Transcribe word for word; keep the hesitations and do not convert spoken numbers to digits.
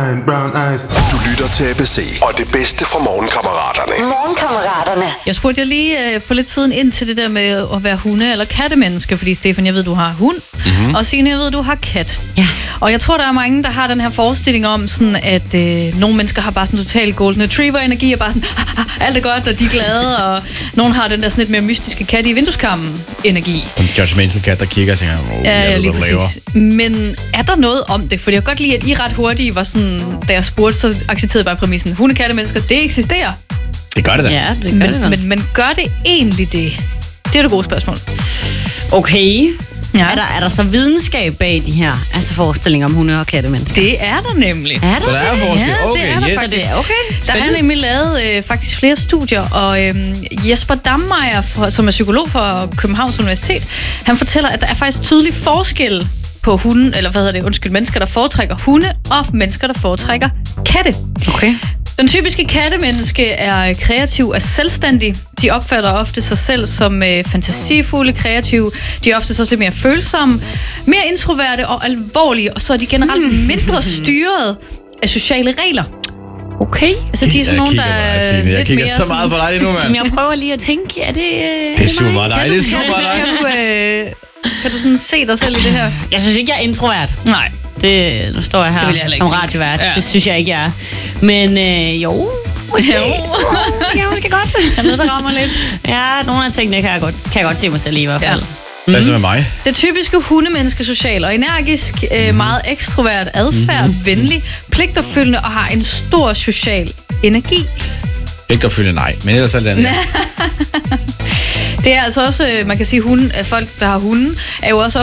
giant brown eyes. Du lytter til A B C, og det bedste fra Morgenkammeraterne. Morgenkammeraterne. Jeg spurgte jer lige øh, for lidt tiden ind til det der med at være hunde- eller kattemenneske, fordi Stefan, jeg ved, du har hund, mm-hmm. og Signe, jeg ved, du har kat. Ja. Og jeg tror, der er mange, der har den her forestilling om, sådan, at øh, nogle mennesker har bare sådan total golden retriever-energi, og bare sådan, alt er godt, og de er glade, og nogen har den der sådan lidt mere mystiske kat i vindueskarmen-energi. En judgmental kat, der kigger og tænker, oh, Ja, ja, ved, lige hvad du præcis. Men er der noget om det? Fordi jeg kan godt lide, at I ret hurtigt var sådan, da jeg spurgte, så accepterede jeg bare præmissen. Hunde, katte, mennesker, det eksisterer. Det gør det da. Ja, det gør Men, det vel. men, men gør det egentlig det? Det er det gode spørgsmål. Okay. Ja. Er, der, er der så videnskab bag de her altså forestillinger om hunde- og kattemennesker? Det er der nemlig. Er der Så der er det? forskel. Ja, Okay, det er der yes. faktisk. Det er okay. Der er nemlig lavet øh, faktisk flere studier, og øh, Jesper Dammeyer, for, som er psykolog fra Københavns Universitet, han fortæller, at der er faktisk tydelig forskel på hunde, eller hvad hedder det, undskyld, mennesker, der foretrækker hunde, og mennesker, der foretrækker katte. Okay. Den typiske kattemenneske er kreativ og selvstændig. De opfatter ofte sig selv som øh, fantasifulde, kreative. De er ofte så lidt mere følsomme, mere introverte og alvorlige, og så er de generelt mindre styret af sociale regler. Okay. Altså, de er sådan nogle, der er Jeg lidt kigger mere så meget på dig lige nu, mand. Men jeg prøver lige at tænke, er det... Øh, Det er super mig? dig, det er super dig. Kan du, øh, kan du sådan se dig selv i det her? Jeg synes ikke, jeg er introvert. Nej. Det, nu står jeg Det her vil jeg heller ikke som tænke. radiovært. Ja. Det synes jeg ikke, jeg er. Men øh, jo, måske. Jo. Ja, måske godt. Jeg ved, der rammer lidt. Ja, nogle af tingene kan jeg godt, kan jeg godt se mig selv i, i hvert fald. Ja. Hvad så med mig? Det typiske hundemenneske social og energisk, øh, meget ekstrovert, adfærd, mm-hmm. venlig, pligtopfyldende og har en stor social energi. Ikke at følge nej, men ellers er det andet. Det er altså også, man kan sige, hunde, at folk, der har hunde, er jo også